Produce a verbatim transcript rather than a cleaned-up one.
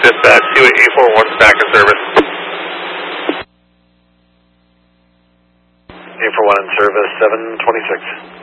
Dispatch, two eight four one back in service. eight four one in service, seven twenty-six.